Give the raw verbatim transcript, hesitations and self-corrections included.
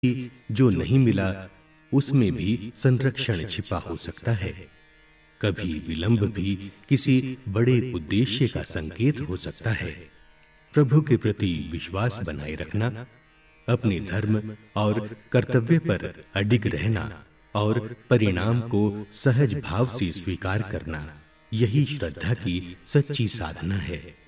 जो नहीं मिला उसमें भी संरक्षण छिपा हो सकता है। कभी विलंब भी किसी बड़े उद्देश्य का संकेत हो सकता है। प्रभु के प्रति विश्वास बनाए रखना, अपने धर्म और कर्तव्य पर अडिग रहना और परिणाम को सहज भाव से स्वीकार करना, यही श्रद्धा की सच्ची साधना है।